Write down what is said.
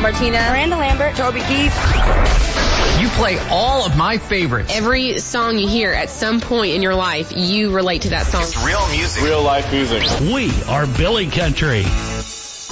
Martinez, Miranda Lambert, Toby Keith. You play all of my favorites. Every song you hear at some point in your life, you relate to that song. It's real music. Real life music. We are Billy Country.